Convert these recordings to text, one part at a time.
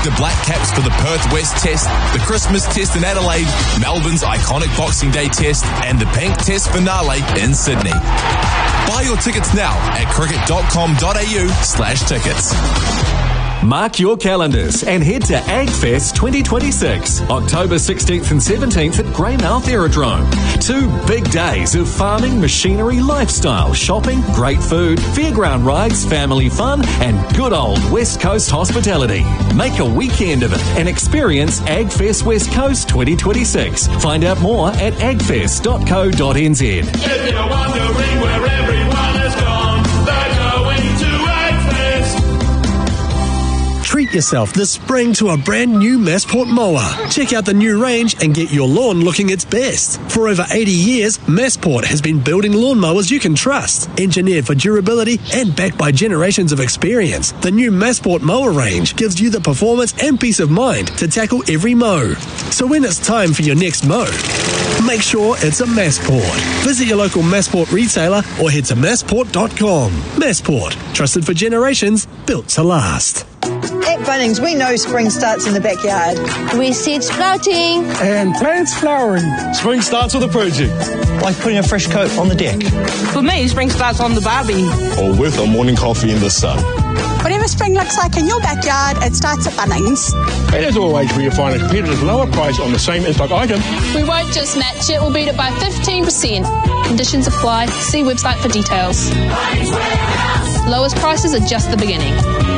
the Black Caps for the Perth West Test, the Christmas Test in Adelaide, Melbourne's iconic Boxing Day Test, and the Pink Test finale in Sydney. Buy your tickets now at cricket.com.au/tickets. Mark your calendars and head to AgFest 2026, October 16th and 17th at Greymouth Aerodrome. 2 big days of farming, machinery, lifestyle, shopping, great food, fairground rides, family fun, and good old West Coast hospitality. Make a weekend of it and experience AgFest West Coast 2026. Find out more at agfest.co.nz. If you're wondering where everyone has gone, they're going to AgFest. Treat yourself this spring to a brand new Massport mower. Check out the new range and get your lawn looking its best. For over 80 years, Massport has been building lawnmowers you can trust. Engineered for durability and backed by generations of experience, the new Massport mower range gives you the performance and peace of mind to tackle every mow. So when it's time for your next mow, make sure it's a Massport. Visit your local Massport retailer or head to massport.com. Massport, trusted for generations, built to last. At Bunnings, we know spring starts in the backyard. We see sprouting and plants flowering. Spring starts with a project, like putting a fresh coat on the deck. For me, spring starts on the barbie, or with a morning coffee in the sun. Whatever spring looks like in your backyard, it starts at Bunnings. And as always, we find a competitive lower price on the same in-stock item. We won't just match it, we'll beat it by 15%. Conditions apply. See website for details. Lowest prices are just the beginning.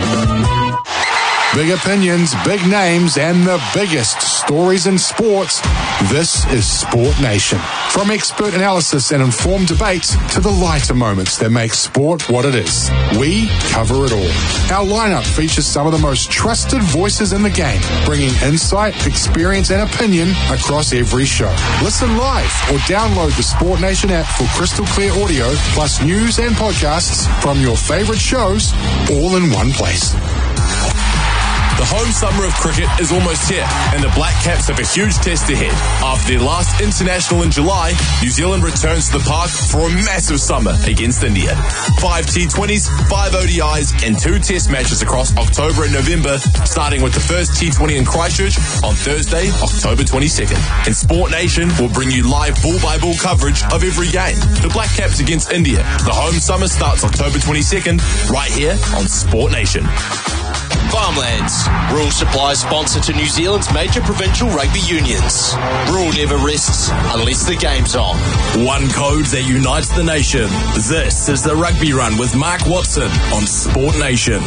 Big opinions, big names, and the biggest stories in sports. This is Sport Nation. From expert analysis and informed debates to the lighter moments that make sport what it is, we cover it all. Our lineup features some of the most trusted voices in the game, bringing insight, experience, and opinion across every show. Listen live or download the Sport Nation app for crystal clear audio, plus news and podcasts from your favorite shows, all in one place. The home summer of cricket is almost here, and the Black Caps have a huge test ahead. After their last international in July, New Zealand returns to the park for a massive summer against India. 5 T20s, 5 ODIs, and 2 test matches across October and November, starting with the first T20 in Christchurch on Thursday, October 22nd. And Sport Nation will bring you live ball-by-ball coverage of every game. The Black Caps against India. The home summer starts October 22nd, right here on Sport Nation. Farmlands, rural supply sponsor to New Zealand's major provincial rugby unions. Rural never rests unless the game's on. One code that unites the nation. This is the Rugby Run with Mark Watson on Sport Nation.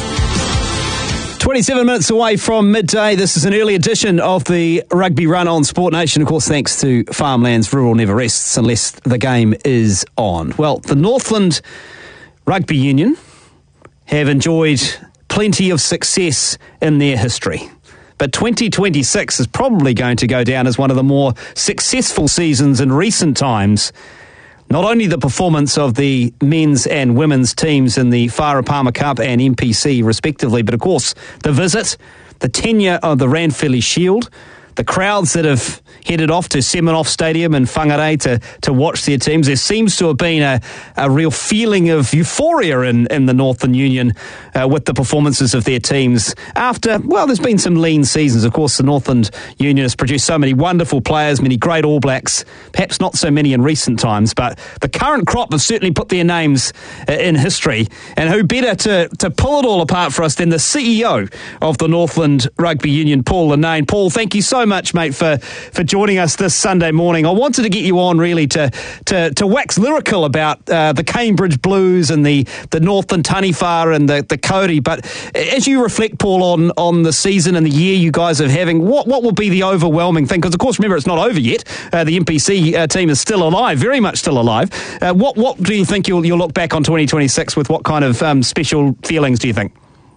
27 minutes away from midday. This is an early edition of the Rugby Run on Sport Nation. Of course, thanks to Farmlands, rural never rests unless the game is on. Well, the Northland Rugby Union have enjoyed plenty of success in their history. But 2026 is probably going to go down as one of the more successful seasons in recent times. Not only the performance of the men's and women's teams in the Farah Palmer Cup and MPC respectively, but of course the visit, the tenure of the Ranfurly Shield, the crowds that have headed off to Seminoff Stadium in Whangarei to watch their teams. There seems to have been a real feeling of euphoria in the Northern Union with the performances of their teams. After, well, there's been some lean seasons. Of course, the Northland Union has produced so many wonderful players, many great All Blacks, perhaps not so many in recent times, but the current crop have certainly put their names in history. And who better to pull it all apart for us than the CEO of the Northland Rugby Union, Paul Linnane. Paul, thank you so much, mate, for joining us this Sunday morning. I wanted to get you on really to wax lyrical about the Cambridge Blues and the Northland Taniwha and the Cody. But as you reflect, Paul, on the season and the year you guys are having, what will be the overwhelming thing? Because, of course, remember, it's not over yet. The MPC team is still alive, very much still alive. What do you think you'll look back on 2026 with? What kind of special feelings do you think?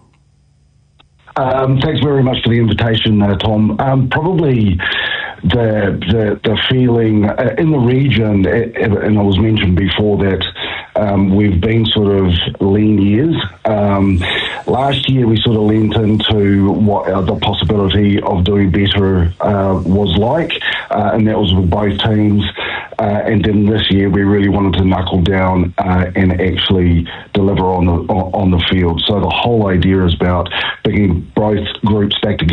Thanks very much for the invitation, Tom. Probably the feeling in the region, and I was mentioned before that we've been sort of lean years. Last year we sort of leaned into what the possibility of doing better was like, and that was with both teams. And then this year we really wanted to knuckle down and actually deliver on the field. So the whole idea is about bringing both groups back together.